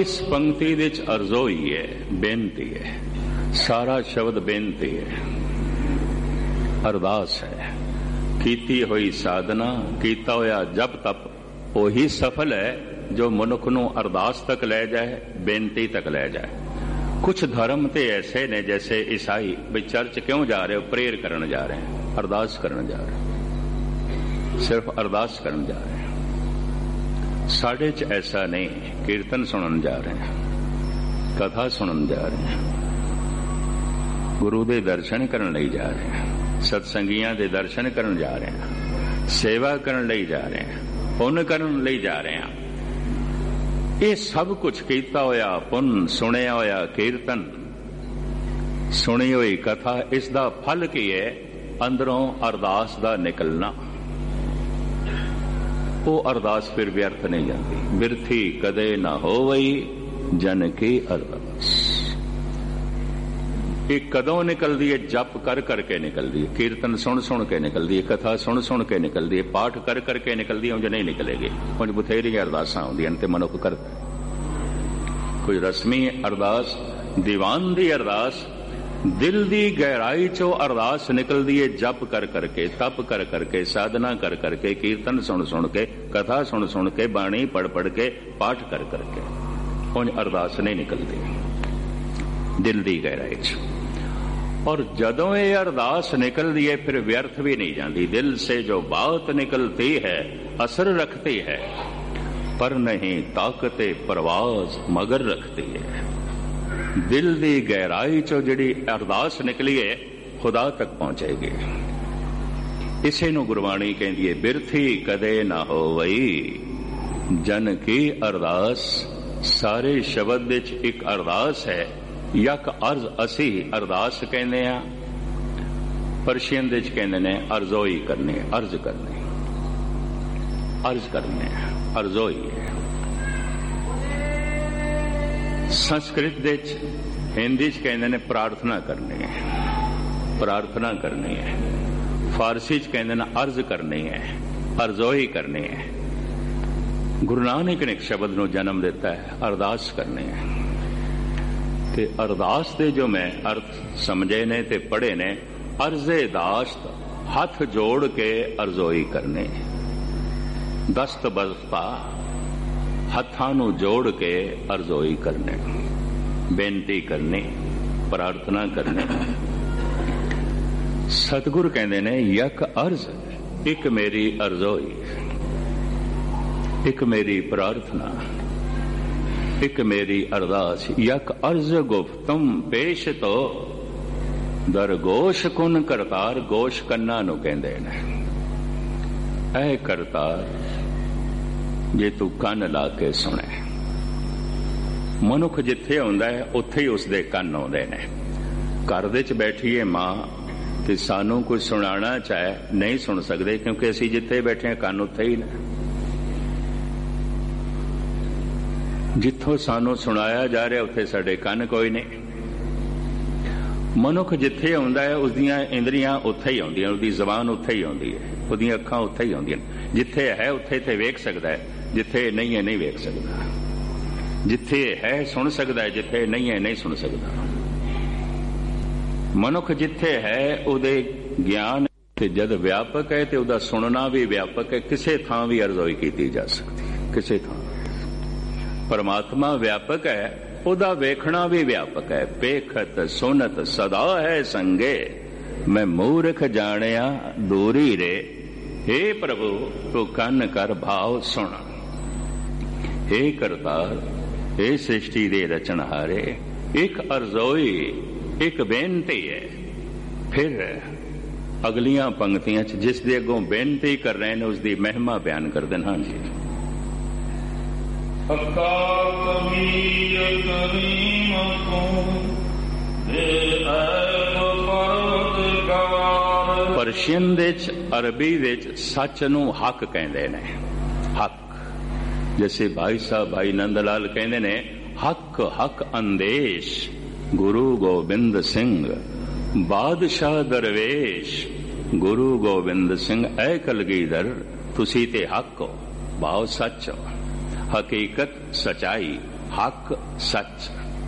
इस पंक्ति विच अरज़ोई है, बेनती है, सारा शब्द बेनती है, अरदास है। कीती हुई साधना, कीता होया जप तप ओही सफल है जो मनुख नूं अरदास तक ले जाए, बेनती तक ले जाए। कुछ धर्म ते ऐसे ने जैसे ईसाई भी चर्च क्यों जा रहे हो, प्रेयर करने जा रहे हैं, अरदास करने जा रहे हैं, सिर्फ अरदास करने जा रहे हैं। साढ़े च ऐसा नहीं, कीर्तन सुनन जा रहे हैं, कथा सुनन जा रहे हैं, गुरु दे दर्शन करन लई जा रहे हैं, सत्संगियां दे दर्शन करन जा रहे हैं, सेवा करन लई जा रहे हैं, पुण्य करन लई जा रहे हैं। ये सब कुछ कीता होया पुण्य, सुनिया होया कीर्तन, सुनी हुई कथा, इसदा फल की है? अंदरों अरदास दा निकलना। वो अरदास फिर व्यर्थ नहीं जाती। बिरथी कदे ना होवई जन की अरदास। ये कदों निकलती है? जप कर करके निकलती है, कीर्तन सुन सुन के निकलती है, कथा सुन सुन के निकलती है, पाठ कर करके निकलती है। उंज नहीं निकलेगी। उंज बथेरी अरदासां होंदियां ते मनुख करदा। कोई रस्मी अरदास, दीवान दी अरदास, दिल दी गहराई चो अरदास निकलती है। जप कर करके, तप कर करके, साधना कर करके, कीर्तन सुन सुन के, कथा सुन सुन के, बाणी पढ़ पढ़ के, पाठ कर करके। उंज अरदास नहीं निकलती दिल दी गहराई चो। और जदों ये अरदास निकलती है फिर व्यर्थ भी नहीं जाती। दिल से जो बात निकलती है असर रखती है, पर नहीं ताकते परवाज मगर रखती है। दिल दी गहराई चो जिहड़ी अरदास निकली है खुदा तक पहुंचेगी। इसे नूं गुरबाणी कहंदी है, बिरथी कदे ना होवई जन की अरदास। सारे शब्द विच एक अरदास है। यक अर्ज असी अरदास कहने आ, परशियन विच कहंदे ने अरज़ोई करनी, अर्ज करनी, अर्ज करने, अरज़ोई है। संस्कृत विच, हिंदी च कहंदे ने प्रार्थना करनी है, प्रार्थना करनी है। फारसी च कहंदे ने अर्ज करनी है, अरज़ोई करनी है। गुरु नानक ने एक शब्द नूं जन्म दिता है, अरदास करनी है। ते अरदास दे जो मैं अर्थ समझे ने ते पढ़े ने, अर्ज़े दाश्त हथ जोड़ के अरज़ोई करने, दस्त बस्ता हत्थां नूं जोड़ के अरज़ोई करने, बेनती करनी, प्रार्थना करनी। सतगुर कहंदे ने, यक अर्ज, एक मेरी अरज़ोई, एक मेरी प्रार्थना, एक मेरी अरदास। यक अर्ज गुफ्तम पेश तो दरगोश कुन करतार। गोश कन्ना नूं कहंदे ने, ऐ करतार जे तू कंन ला के सुने। मनुख जिथे आउंदा है उत्थे ही उसदे कंन आउंदे ने। घर विच बैठी है मां ते सानू कुछ सुनाना चाहे नहीं सुन सकते, क्योंकि असीं जिथे बैठे हैं कंन उत्थे ही ने। जिथों सानू सुनाया जा रहा उत्थे साडे कंन कोई नहीं। मनुख जिथे आउंदा है उसदियां इंद्रियां उत्थे ही आउंदियां, उसदी ज़बान उत्थे ही आउंदी है, उसदियां अखां उत्थे ही आउंदियां। जिथे है उत्थे ते वेख सकदा है, जिथे नहीं है नहीं वेख सकदा। जिथे है सुन सकदा है, जिथे नहीं है नहीं सुन सकदा। मनुख जिथे है उहदे ज्ञान ते जद व्यापक है ते उहदा सुनना भी व्यापक है। किसे थां भी अरज़ोई कीती जा सकती है, किसे थां। परमात्मा व्यापक है, उहदा वेखना भी व्यापक है। पेखत सुनत सदा है संगे, मैं मूर्ख जानिया दूरी रे। हे प्रभु तू कन कर भाव सुन। हे करतार, हे सृष्टि दे रचनहारे, एक अरज़ोई, एक बेनती है। फिर अगलियां पंक्तियां जिस दे अगों बेनती कर रहे हैं उसकी महिमा बयान कर देना। हाँ जी। परशियन विच, अरबी विच सच नूं हक कहंदे ने। हक, जैसे भाई साहब भाई नंदलाल कहंदे ने, हक हक अंदेश गुरु गोबिंद सिंह, बादशाह दरवेश गुरु गोबिंद सिंह। ऐ कलगीधर तुसी ते हक हो, भाव सच हो, हकीकत सच्चाई, हक सच।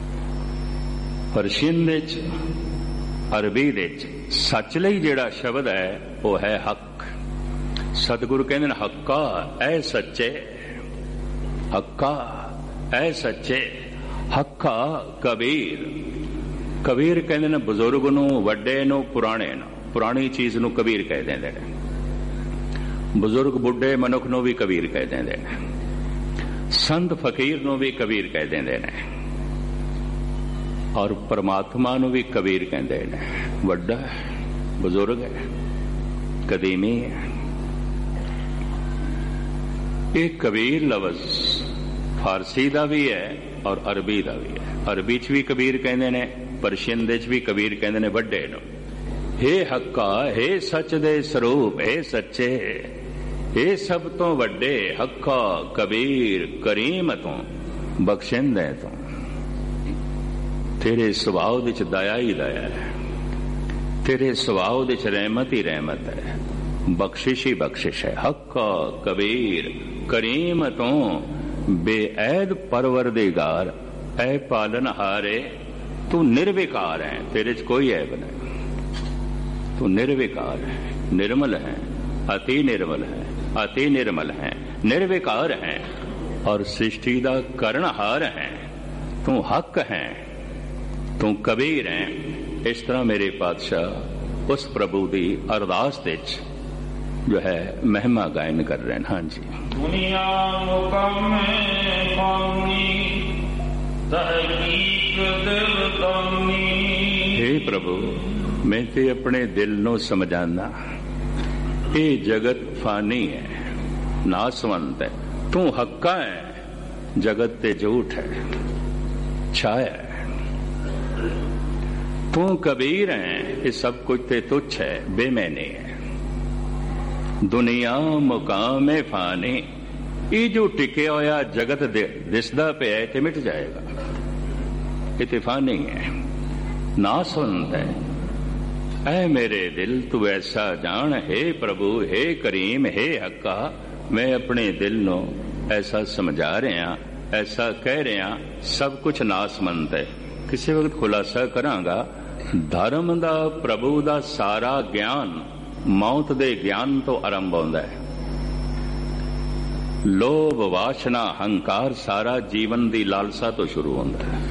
परशियन दे च अरबी दे च सच लई जिहड़ा शब्द है वो है हक। सतगुरु कहंदे ने हक्का ऐ सच्चे, हक्का ऐ सच्चे। हक्का कबीर, कबीर कहंदे ने बजुर्ग नूं, वड्डे नूं, पुराणे नूं। पुरानी चीज नूं कबीर कह देंदे ने। बुजुर्ग बुढ़े मनुख नूं भी कबीर कह देंदे ने। संत फकीर नूं भी कबीर कह देंदे ने और परमात्मा नूं भी कबीर कहंदे ने। वड्डा है, बुजुर्ग है, कदीमी है। एक कबीर लफ्ज फारसी दा भी है और अरबी दा भी है। अरबी च भी कबीर कहंदे ने, परशियन दे च भी कबीर कहंदे ने वड्डे नूं। हे हक्का, हे सच दे स्वरूप, हे सच्चे, हे सब तो वड्डे हक्का कबीर करीम तों बख्शिंदे तों। तेरे सुभाव विच दया ही दया है, तेरे सुभाव विच रहमत ही रहमत है, बख्शिश ही बख्शिश है। हक्का कबीर करीम तों बेऐद परवरदिगार, ऐ पालनहारे तू निर्विकार है, तेरे च कोई ऐब नहीं। तू निर्विकार है, निर्मल है, अति निर्मल है, अति निर्मल है, निर्विकार है और सृष्टि दा करनहार है। तू हक है, तू कबीर है। इस तरह मेरे पातशाह उस प्रभु दी अरदास विच जो है महिमा गायन कर रहे हैं। हाँ जी। दुनिया मुकामे पानी तहकीक दिल दानी। हे प्रभु, मैं ते अपने दिल नूं समझाना, ये जगत फानी है, नासवंत है। तू हक्का है, जगत ते झूठ है, छाया है। तू कबीर है, ये सब कुछ ते तुच्छ है, बेमैनी है। दुनिया मुकाम फानी, ये जो टिके होया जगत दिसदा पे है ते मिट जाएगा, ये फानी है, नासवंत है। ऐ मेरे दिल तू ऐसा जान, हे प्रभु, हे करीम, हे हक्का, मैं अपने दिल नूं ऐसा समझा रहा, ऐसा कह रहा, सब कुछ नासमंत है। किसी वक्त खुलासा करांगा, धर्म दा प्रभु दा सारा ज्ञान मौत दे ज्ञान तो आरंभ होंदा है। लोभ वासना हंकार सारा जीवन दी लालसा तो शुरू होंदा है।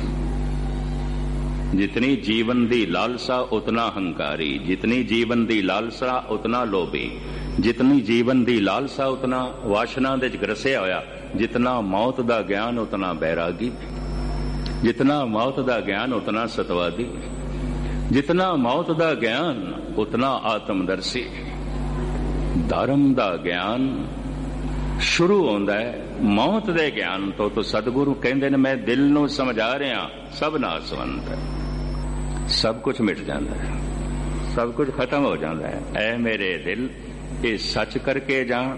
जितनी जीवन दी लालसा उतना हंकारी, जितनी जीवन दी लालसा उतना लोभी, जितनी जीवन दी लालसा उतना वासना दे ग्रसिया होया। जितना मौत दा ज्ञान उतना बैरागी, जितना मौत दा ज्ञान उतना सतवादी, जितना मौत दा ज्ञान उतना आत्मदर्शी। धर्म दा ज्ञान शुरू होंदा है मौत दे ज्ञान तो सतगुरु कहंदे ने मैं दिल नूं समझा रहा, सब नासवंत है, सब कुछ मिट जाता है, सब कुछ खत्म हो जाता है। ऐ मेरे दिल, ये सच करके जान,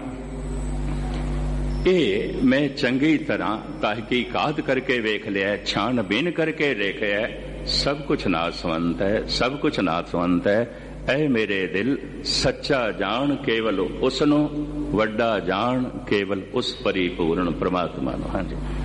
ये मैं चंगी तरह तहकीकात करके वेख लिया, छानबीन करके देखा है, सब कुछ नासवंत है, सब कुछ नासवंत है। ऐ मेरे दिल, सच्चा जान केवल उसनों, वड्डा जान केवल उस परिपूर्ण परमात्मा नूं। हाँ जी।